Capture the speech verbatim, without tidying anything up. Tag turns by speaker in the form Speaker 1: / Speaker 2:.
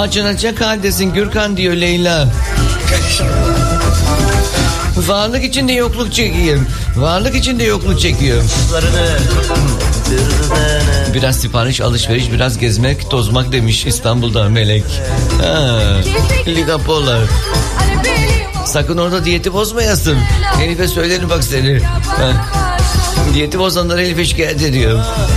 Speaker 1: Acınacak haldesin Gürkan diyor Leyla. Varlık içinde yokluk çekeyim. Varlık içinde yokluk çekiyorum. Biraz sipariş, alışveriş, biraz gezmek, tozmak demiş İstanbul'da Melek. Ha, Liga Polar. Sakın orada diyeti bozmayasın. Elif'e söylerim bak seni. Ha. Diyeti bozanlar Elif'e şikayet ediyor.